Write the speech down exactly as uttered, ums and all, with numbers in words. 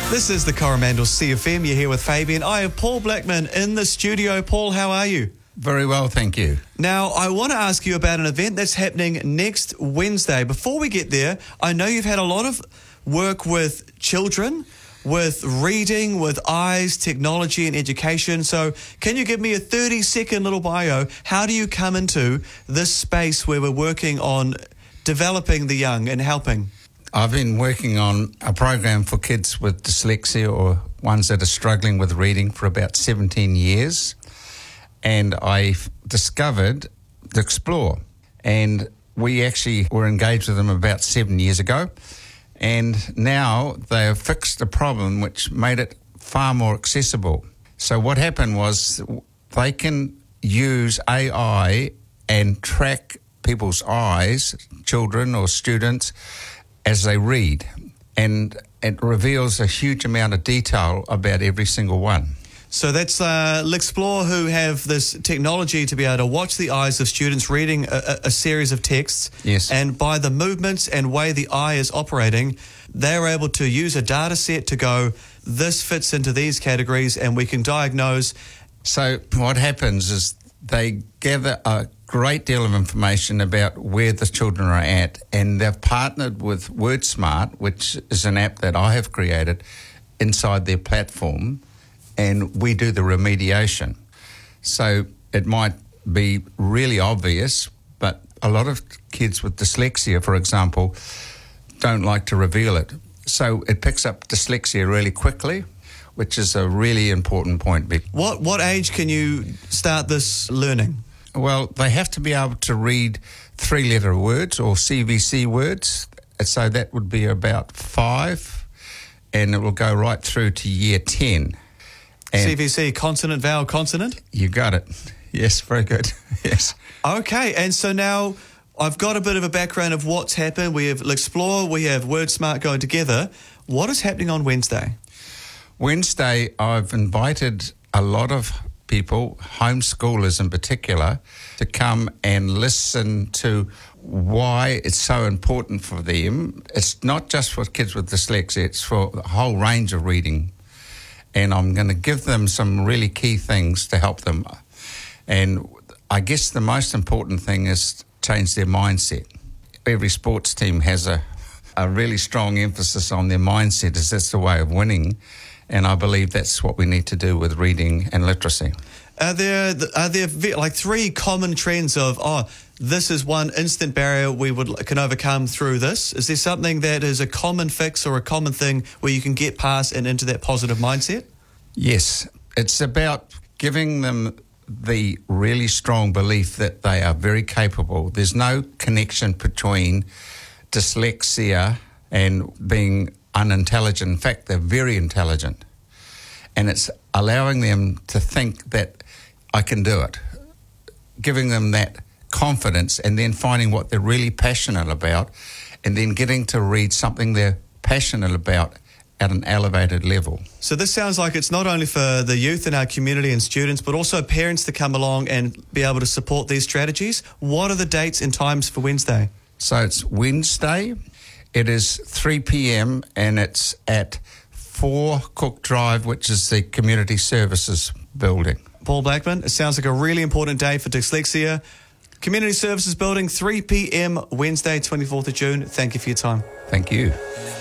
This is the Coromandel C F M. You're here with Fabian. I have Paul Blackman in the studio. Paul, how are you? Very well, thank you. Now, I want to ask you about an event that's happening next Wednesday. Before we get there, I know you've had a lot of work with children, with reading, with eyes, technology and education. So can you give me a thirty-second little bio? How do you come into this space where we're working on developing the young and helping? I've been working on a program for kids with dyslexia or ones that are struggling with reading for about seventeen years. And I discovered the Explore. And we actually were engaged with them about seven years ago. And now they have fixed a problem which made it far more accessible. So what happened was they can use A I and track people's eyes, children or students, as they read, and it reveals a huge amount of detail about every single one. So that's uh, L'Explore, who have this technology to be able to watch the eyes of students reading a, a series of texts. Yes. And by the movements and way the eye is operating, they're able to use a data set to go, this fits into these categories, and we can diagnose. So what happens is they gather a great deal of information about where the children are at, and they've partnered with WordSmart, which is an app that I have created inside their platform, and we do the remediation. So it might be really obvious, but a lot of kids with dyslexia, for example, don't like to reveal it. So it picks up dyslexia really quickly, which is a really important point. What what age can you start this learning? Well, they have to be able to read three-letter words or C V C words. So that would be about five, and it will go right through to year ten. And C V C, consonant, vowel, consonant? You got it. Yes, very good. Yes. Okay, and so now I've got a bit of a background of what's happened. We have L'Explore, we have WordSmart going together. What is happening on Wednesday? Wednesday, I've invited a lot of people, homeschoolers in particular, to come and listen to why it's so important for them. It's not just for kids with dyslexia, it's for a whole range of reading. And I'm going to give them some really key things to help them. And I guess the most important thing is change their mindset. Every sports team has a, a really strong emphasis on their mindset, as that's the way of winning. And I believe that's what we need to do with reading and literacy. Are there are there like three common trends of, oh, this is one instant barrier we would can overcome through this? Is there something that is a common fix or a common thing where you can get past and into that positive mindset? Yes. It's about giving them the really strong belief that they are very capable. There's no connection between dyslexia and being unintelligent. In fact, they're very intelligent. And it's allowing them to think that I can do it, giving them that confidence, and then finding what they're really passionate about, and then getting to read something they're passionate about at an elevated level. So this sounds like it's not only for the youth in our community and students, but also parents to come along and be able to support these strategies. What are the dates and times for Wednesday? So it's Wednesday. It is three p.m. and it's at four Cook Drive, which is the Community Services building. Paul Blackman, it sounds like a really important day for dyslexia. Community Services building, three p.m. Wednesday, twenty-fourth of June. Thank you for your time. Thank you.